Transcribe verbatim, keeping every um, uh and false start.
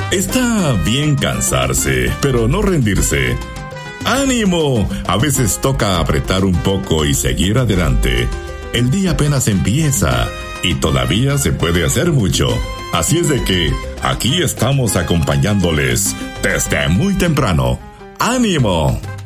Está bien cansarse, pero no rendirse. ¡Ánimo! A veces toca apretar un poco y seguir adelante. El día apenas empieza y todavía se puede hacer mucho. Así es de que aquí estamos acompañándoles desde muy temprano. ¡Ánimo!